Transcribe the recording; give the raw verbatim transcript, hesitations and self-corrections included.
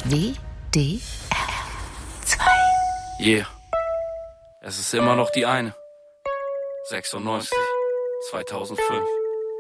W D R zwei. Yeah. Es ist immer noch die eine. sechsundneunzig, zweitausendfünf.